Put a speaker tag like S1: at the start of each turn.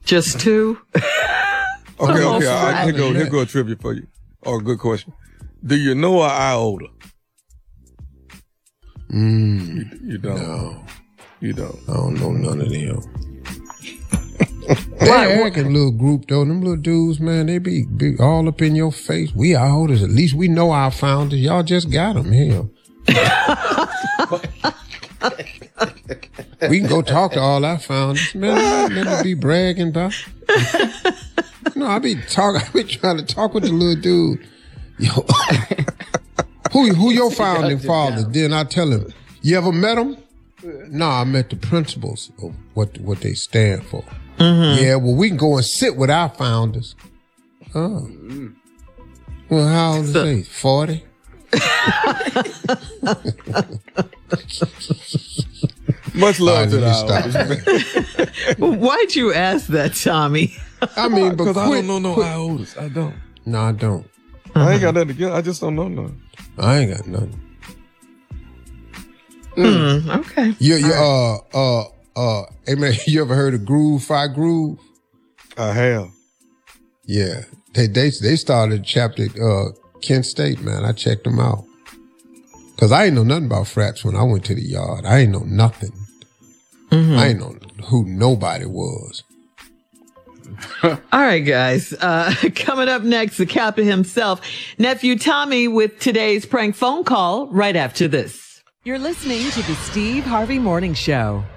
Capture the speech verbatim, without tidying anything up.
S1: Just two?
S2: Okay, okay. I, here go, here go a trivia for you. Or a good question. Do you know an iota?
S3: Mm,
S2: you, you don't.
S3: No.
S2: You don't.
S3: I don't know none of them. They're acting little group though. Them little dudes, man, they be, be all up in your face. We idotas. At least we know our founders. Y'all just got them here. We can go talk to all our founders. Man, never be bragging about. No, I be talking. I be trying to talk with the little dude. Yo, who who your founding fathers? Then I tell him, you ever met them? No, I met the principles of what what they stand for. Mm-hmm. Yeah, well, we can go and sit with our founders. Oh, well, how old is they? Forty.
S2: Much love to the
S1: Well, why'd you ask that, Tommy?
S3: I mean, because
S2: I don't know no iotas. I don't.
S3: No, I don't.
S2: Uh-huh. I ain't got nothing to get. I just don't know none.
S3: I ain't got nothing.
S1: Mm. Mm, okay.
S3: You, you, right. uh, uh, uh, hey man, you ever heard of Groove Fi Groove?
S2: I have.
S3: Yeah, they they they started a chapter at uh, Kent State, man. I checked them out because I ain't know nothing about frats when I went to the yard. I ain't know nothing. Mm-hmm. I ain't know who nobody was.
S1: All right, guys. Uh, coming up next, the Kappa himself, Nephew Tommy, with today's prank phone call right after this.
S4: You're listening to the Steve Harvey Morning Show.